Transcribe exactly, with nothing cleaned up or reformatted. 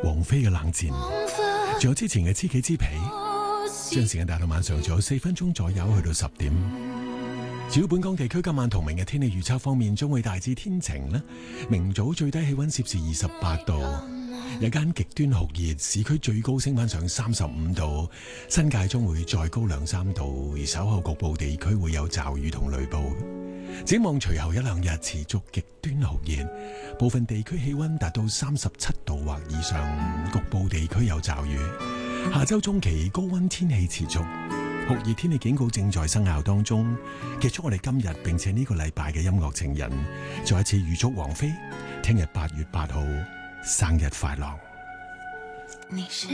王菲嘅冷戰，仲有之前嘅知己知彼，將時間帶到晚上仲有四分鐘左右去到十點。主要本港地區今晚同明日天氣預測方面，將會大致天晴啦，明早最低氣溫攝氏二十八度，日間極端酷熱，市區最高升翻上三十五度，新界將會再高兩三度，而稍後局部地區會有驟雨同雷暴。展望隨後一兩日持續極端酷熱，部分地區氣溫達到三十七度或以上，局部地區有驟雨。下周中期高溫天氣持續，酷熱天氣警告正在生效當中。結束我哋今日並且呢個禮拜嘅音樂情人，再一次預祝王菲聽日八月八號生日快樂。